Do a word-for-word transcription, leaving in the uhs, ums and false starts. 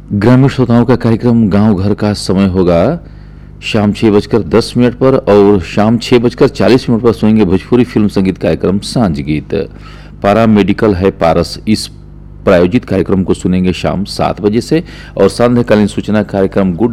ग्रामीण श्रोताओं का कार्यक्रम गांव घर का समय होगा शाम छह बजकर दस मिनट पर और शाम छह बजकर चालीस मिनट पर सुनेंगे भोजपुरी फिल्म संगीत कार्यक्रम सांझ गीत। पारा मेडिकल है पारस इस प्रायोजित कार्यक्रम को सुनेंगे शाम सात बजे से और सांध्यकालीन सूचना कार्यक्रम गुड